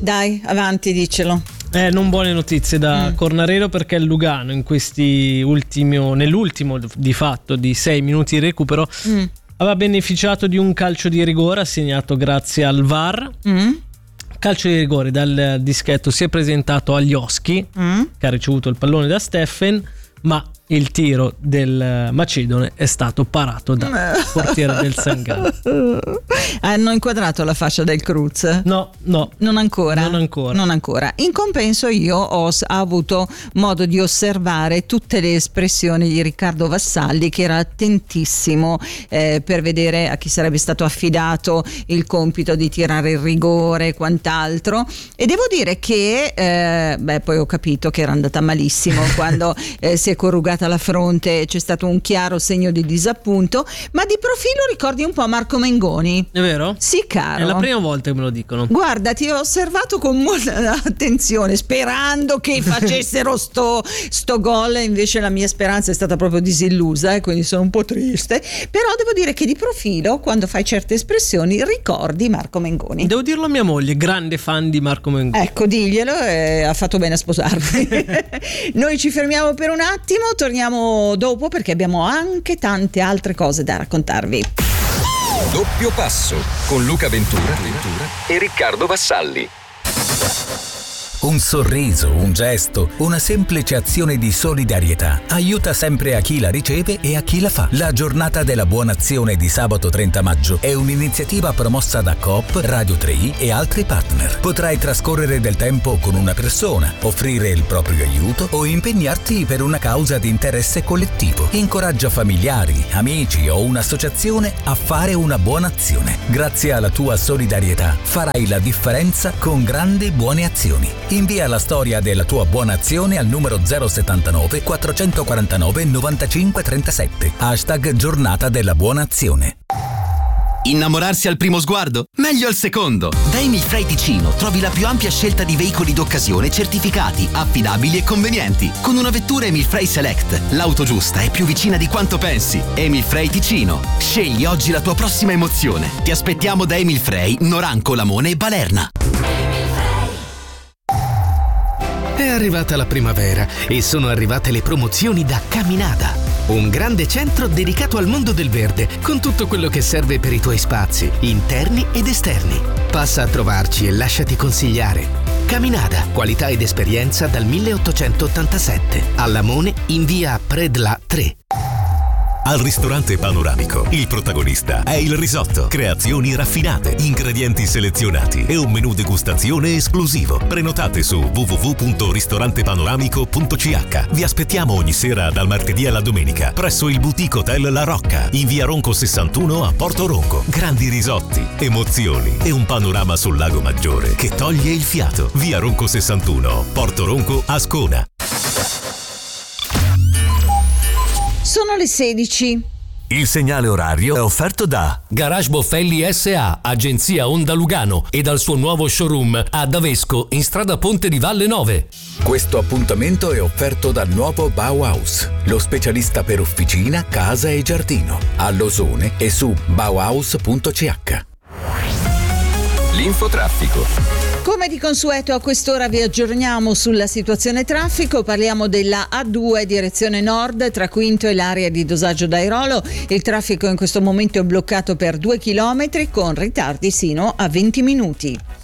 Dai, avanti, dicelo. Non buone notizie da Cornarero, perché il Lugano nell'ultimo di fatto di 6 minuti di recupero aveva beneficiato di un calcio di rigore assegnato grazie al VAR. Calcio di rigore dal dischetto si è presentato Alioski, che ha ricevuto il pallone da Steffen, ma il tiro del macedone è stato parato dal portiere del St. Gallen. Hanno inquadrato la fascia del Cruz? No. Non ancora. In compenso io ho avuto modo di osservare tutte le espressioni di Riccardo Vassalli, che era attentissimo per vedere a chi sarebbe stato affidato il compito di tirare il rigore e quant'altro, e devo dire che poi ho capito che era andata malissimo quando si è corrugata la fronte, c'è stato un chiaro segno di disappunto, ma di profilo ricordi un po' Marco Mengoni. È vero? Sì, caro. È la prima volta che me lo dicono. Guarda, ti ho osservato con molta attenzione, sperando che facessero sto gol, invece la mia speranza è stata proprio disillusa, quindi sono un po' triste, però devo dire che di profilo, quando fai certe espressioni, ricordi Marco Mengoni. Devo dirlo a mia moglie, grande fan di Marco Mengoni. Ecco, diglielo, ha fatto bene a sposarmi. Noi ci fermiamo per un attimo, torniamo dopo perché abbiamo anche tante altre cose da raccontarvi. Doppio passo con Luca Ventura e Riccardo Vassalli. Un sorriso, un gesto, una semplice azione di solidarietà aiuta sempre a chi la riceve e a chi la fa. La giornata della buona azione di sabato 30 maggio è un'iniziativa promossa da Coop, Radio 3 e altri partner. Potrai trascorrere del tempo con una persona, offrire il proprio aiuto o impegnarti per una causa di interesse collettivo. Incoraggia familiari, amici o un'associazione a fare una buona azione. Grazie alla tua solidarietà farai la differenza con grandi buone azioni. Invia la storia della tua buona azione al numero 079 449 95 37. # giornata della buona azione. Innamorarsi al primo sguardo? Meglio al secondo! Da Emilfrey Ticino trovi la più ampia scelta di veicoli d'occasione certificati, affidabili e convenienti. Con una vettura Emilfrey Select, l'auto giusta è più vicina di quanto pensi. Emilfrey Ticino. Scegli oggi la tua prossima emozione. Ti aspettiamo da Emilfrey, Noranco, Lamone e Balerna. È arrivata la primavera e sono arrivate le promozioni da Caminada. Un grande centro dedicato al mondo del verde, con tutto quello che serve per i tuoi spazi, interni ed esterni. Passa a trovarci e lasciati consigliare. Caminada, qualità ed esperienza dal 1887. A Lamone in via Predla 3. Al ristorante Panoramico il protagonista è il risotto. Creazioni raffinate, ingredienti selezionati e un menù degustazione esclusivo. Prenotate su www.ristorantepanoramico.ch. Vi aspettiamo ogni sera dal martedì alla domenica presso il Boutique Hotel La Rocca in via Ronco 61 a Porto Ronco. Grandi risotti, emozioni e un panorama sul lago Maggiore che toglie il fiato. Via Ronco 61, Porto Ronco, Ascona. Sono le 16. Il segnale orario è offerto da Garage Boffelli SA, agenzia Honda Lugano, e dal suo nuovo showroom ad Avesco in strada Ponte di Valle 9. Questo appuntamento è offerto dal nuovo Bauhaus, lo specialista per officina, casa e giardino. A Losone e su bauhaus.ch. L'infotraffico. Come di consueto a quest'ora vi aggiorniamo sulla situazione traffico, parliamo della A2 direzione nord tra Quinto e l'area di dosaggio d'Airolo. Il traffico in questo momento è bloccato per 2 chilometri con ritardi sino a 20 minuti.